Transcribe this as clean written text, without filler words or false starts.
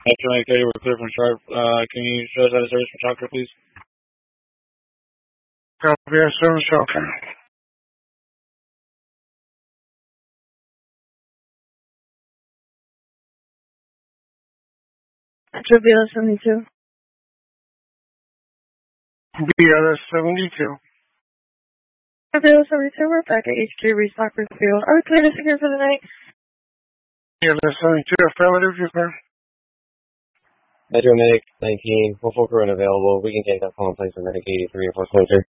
Actually, okay, we're clear from Sharp. Can you show us how to service from Chalker, please? Copy, service Chalker. Metro BLS 72. BLS 72. BLS 72, we're back at HQ Restock Field. Are we clear to secure for the night? BLS 72, affirmative, you clear. Metro Medic 19, full crew unavailable. We can take that call in place for Medic 83 for closure.